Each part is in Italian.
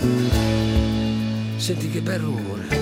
Senti che bel rumore.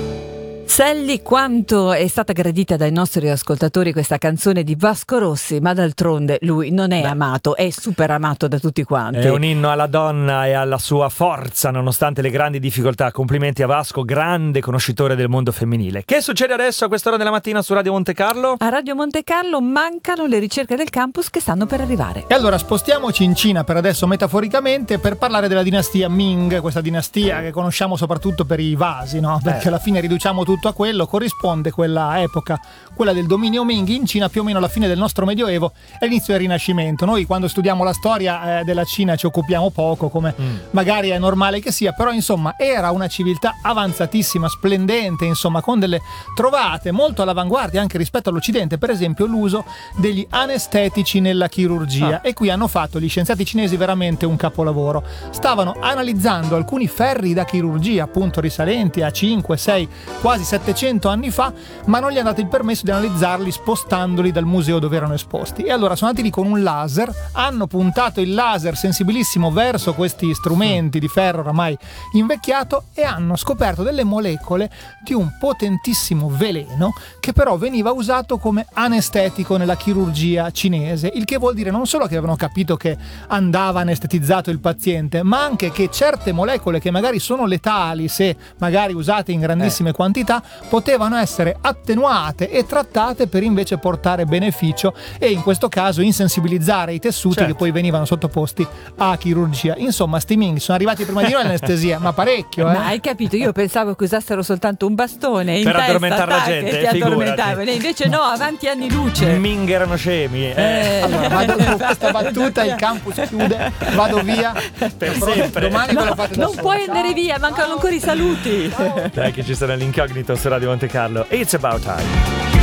Sally, quanto è stata gradita dai nostri ascoltatori questa canzone di Vasco Rossi, ma d'altronde lui non è amato, è super amato da tutti quanti. È un inno alla donna e alla sua forza nonostante le grandi difficoltà. Complimenti a Vasco, grande conoscitore del mondo femminile. Che succede adesso a quest'ora della mattina su Radio Monte Carlo? A Radio Monte Carlo mancano le ricerche del campus che stanno per arrivare. E allora spostiamoci in Cina per adesso metaforicamente per parlare della dinastia Ming, questa dinastia che conosciamo soprattutto per i vasi, no? Perché alla fine riduciamo tutto a quello. Corrisponde quella epoca, quella del dominio Ming in Cina, più o meno alla fine del nostro Medioevo e l'inizio del Rinascimento. Noi quando studiamo la storia della Cina ci occupiamo poco, come magari è normale che sia, però insomma era una civiltà avanzatissima, splendente, insomma, con delle trovate molto all'avanguardia anche rispetto all'Occidente, per esempio l'uso degli anestetici nella chirurgia. E qui hanno fatto gli scienziati cinesi veramente un capolavoro. Stavano analizzando alcuni ferri da chirurgia, appunto risalenti a 5, 6, quasi 700 anni fa, ma non gli è dato il permesso di analizzarli spostandoli dal museo dove erano esposti. E allora sono andati lì con un laser, hanno puntato il laser sensibilissimo verso questi strumenti di ferro oramai invecchiato e hanno scoperto delle molecole di un potentissimo veleno che però veniva usato come anestetico nella chirurgia cinese, il che vuol dire non solo che avevano capito che andava anestetizzato il paziente, ma anche che certe molecole che magari sono letali se magari usate in grandissime quantità potevano essere attenuate e trattate per invece portare beneficio e in questo caso insensibilizzare i tessuti che poi venivano sottoposti a chirurgia. Insomma, sti Ming sono arrivati prima di noi all'anestesia, ma parecchio. Ma hai capito? Io pensavo che usassero soltanto un bastone in per testa, addormentare la gente, che ti addormentavano. Invece no, avanti anni luce. Ming erano scemi. Allora, vado con questa battuta, il campus chiude, vado via per sempre. Domani ve lo fate da Non solo. puoi andare via, mancano ancora i saluti. Dai che ci sarà l'incognito su Radio Monte Carlo. It's about time.